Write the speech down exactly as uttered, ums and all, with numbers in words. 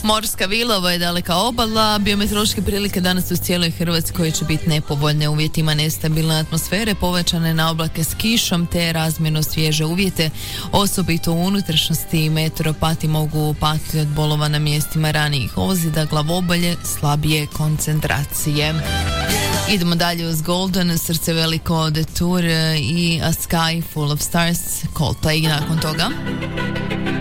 Morska vila, ovo je daleka obala. Biometeorološke prilike danas u cijeloj Hrvatskoj će biti nepovoljne, uvjetima nestabilne atmosfere, povećane na oblake s kišom te razmjerno svježe uvjete. Osobito u unutrašnjosti meteoropati mogu patiti od bolova na mjestima ranijih ozljeda, glavobolje, slabije koncentracije. Idemo dalje uz Golden, Srce veliko, The Tour i A Sky Full of Stars, Coldplay nakon toga.